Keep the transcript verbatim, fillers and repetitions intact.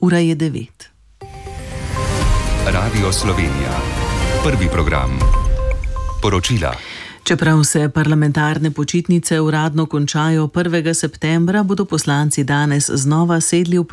Ura je devet. Radio Slovenija. Prvi program. Poročila. Čeprav se parlamentarne počitnice uradno končajo prvega septembra, bodo poslanci danes znova sedli v